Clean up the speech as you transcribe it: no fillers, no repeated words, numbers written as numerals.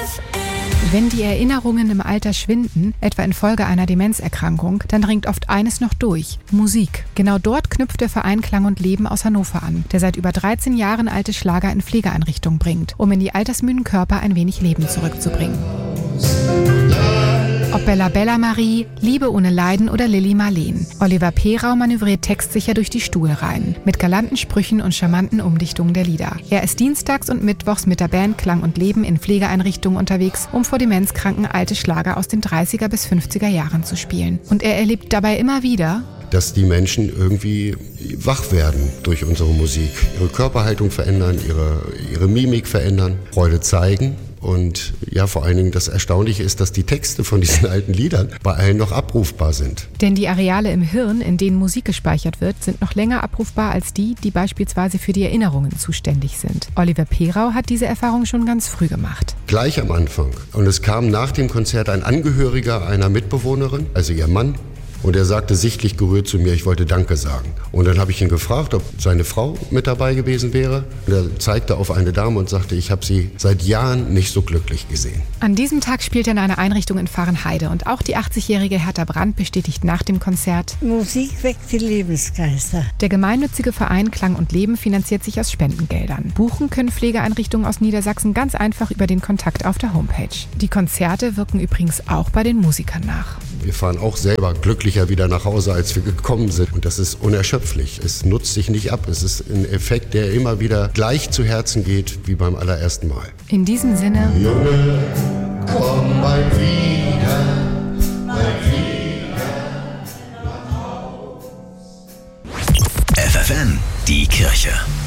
Wenn die Erinnerungen im Alter schwinden, etwa infolge einer Demenzerkrankung, dann dringt oft eines noch durch: Musik. Genau dort knüpft der Verein Klang und Leben aus Hannover an, der seit über 13 Jahren alte Schlager in Pflegeeinrichtungen bringt, um in die altersmüden Körper ein wenig Leben zurückzubringen. Ob Bella Bella Marie, Liebe ohne Leiden oder Lilli Marleen. Oliver Perau manövriert textsicher durch die Stuhlreihen, mit galanten Sprüchen und charmanten Umdichtungen der Lieder. Er ist dienstags und mittwochs mit der Band Klang und Leben in Pflegeeinrichtungen unterwegs, um vor Demenzkranken alte Schlager aus den 30er bis 50er Jahren zu spielen. Und er erlebt dabei immer wieder, dass die Menschen irgendwie wach werden durch unsere Musik, ihre Körperhaltung verändern, ihre Mimik verändern, Freude zeigen. Und ja, vor allen Dingen das Erstaunliche ist, dass die Texte von diesen alten Liedern bei allen noch abrufbar sind. Denn die Areale im Hirn, in denen Musik gespeichert wird, sind noch länger abrufbar als die beispielsweise für die Erinnerungen zuständig sind. Oliver Perau hat diese Erfahrung schon ganz früh gemacht. Gleich am Anfang. Und es kam nach dem Konzert ein Angehöriger einer Mitbewohnerin, also ihr Mann, und er sagte sichtlich gerührt zu mir, ich wollte Danke sagen. Und dann habe ich ihn gefragt, ob seine Frau mit dabei gewesen wäre. Und er zeigte auf eine Dame und sagte, ich habe sie seit Jahren nicht so glücklich gesehen. An diesem Tag spielt er in einer Einrichtung in Fahrenheide. Und auch die 80-jährige Hertha Brandt bestätigt nach dem Konzert: Musik weckt die Lebensgeister. Der gemeinnützige Verein Klang und Leben finanziert sich aus Spendengeldern. Buchen können Pflegeeinrichtungen aus Niedersachsen ganz einfach über den Kontakt auf der Homepage. Die Konzerte wirken übrigens auch bei den Musikern nach. Wir fahren auch selber glücklicher wieder nach Hause, als wir gekommen sind. Und das ist unerschöpflich. Es nutzt sich nicht ab. Es ist ein Effekt, der immer wieder gleich zu Herzen geht, wie beim allerersten Mal. In diesem Sinne: Junge, komm mal wieder nach Haus. FFN, die Kirche.